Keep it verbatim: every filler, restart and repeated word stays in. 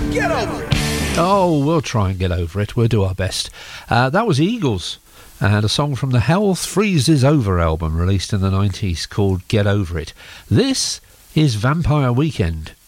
Get over it. Oh, we'll try and get over it. We'll do our best. Uh, that was Eagles, and a song from the Health Freezes Over album, released in the nineties, called Get Over It. This is Vampire Weekend.